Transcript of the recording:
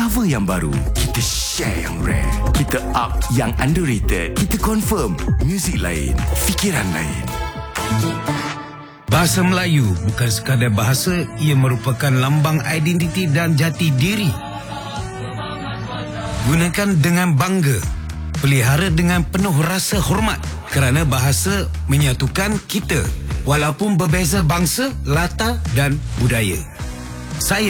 cover yang baru, kita share yang rare, kita up yang underrated, kita confirm muzik lain, fikiran lain. Bahasa Melayu bukan sekadar bahasa, ia merupakan lambang identiti dan jati diri. Gunakan dengan bangga, pelihara dengan penuh rasa hormat, kerana bahasa menyatukan kita walaupun berbeza bangsa, latar dan budaya. Saya